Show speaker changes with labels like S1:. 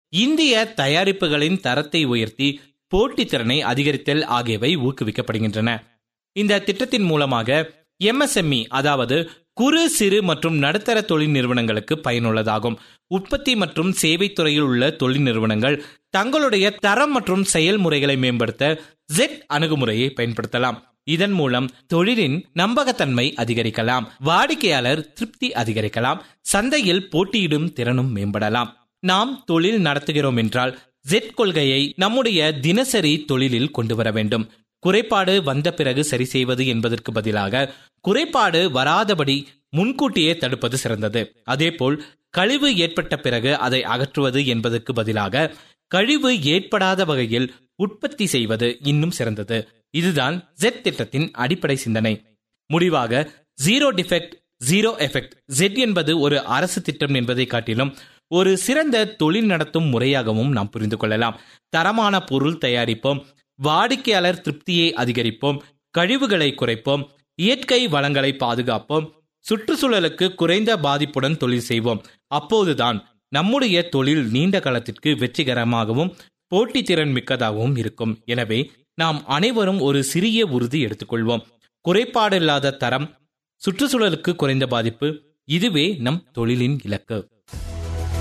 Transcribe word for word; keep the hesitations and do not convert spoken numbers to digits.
S1: இந்திய தயாரிப்புகளின் தரத்தை உயர்த்தி போட்டித்திறனை அதிகரித்தல் ஆகியவை ஊக்குவிக்கப்படுகின்றன. இந்த திட்டத்தின் மூலமாக எம்எஸ்எம்இ அதாவது குறு சிறு மற்றும் நடுத்தர தொழில் நிறுவனங்களுக்கு பயனுள்ளதாகும். உற்பத்தி மற்றும் சேவை துறையில் உள்ள தொழில் நிறுவனங்கள் தங்களுடைய தரம் மற்றும் செயல்முறைகளை மேம்படுத்த ஜெட் அணுகுமுறையை பயன்படுத்தலாம். இதன் மூலம் தொழிலின் நம்பகத்தன்மை அதிகரிக்கலாம், வாடிக்கையாளர் திருப்தி அதிகரிக்கலாம், சந்தையில் போட்டியிடும் திறனும் மேம்படலாம். நாம் தொழில் நடத்துகிறோம் என்றால் ஜெட் கொள்கையை நம்முடைய தினசரி தொழிலில் கொண்டு வர வேண்டும். குறைபாடு வந்த பிறகு சரி செய்வது என்பதற்கு பதிலாக குறைபாடு வராதபடி முன்கூட்டியே தடுப்பது சிறந்தது. அதேபோல் கழிவு ஏற்பட்ட பிறகு அதை அகற்றுவது என்பதற்கு பதிலாக கழிவு ஏற்படாத வகையில் உற்பத்தி செய்வது இன்னும் சிறந்தது. இதுதான் ஜெட் திட்டத்தின் அடிப்படை சிந்தனை. முடிவாக zero defect zero effect jet என்பது ஒரு அரசு திட்டம் என்பதை காட்டிலும் ஒரு சிறந்த தொழில் நடத்தும் முறையாகவும் நாம் புரிந்து கொள்ளலாம். தரமான பொருள் தயாரிப்போம், வாடிக்கையாளர் திருப்தியை அதிகரிப்போம், கழிவுகளை குறைப்போம், இயற்கை வளங்களை பாதுகாப்போம், சுற்றுச்சூழலுக்கு குறைந்த பாதிப்புடன் தொழில் செய்வோம். அப்போதுதான் நம்முடைய தொழில் நீண்ட காலத்திற்கு வெற்றிகரமாகவும் போட்டித்திறன் மிக்கதாகவும் இருக்கும். எனவே நாம் அனைவரும் ஒரு சிறிய உறுதி எடுத்துக்கொள்வோம். குறைபாடில்லாத தரம், சுற்றுச்சூழலுக்கு குறைந்த பாதிப்பு, இதுவே நம் தொழிலின் இலக்கு.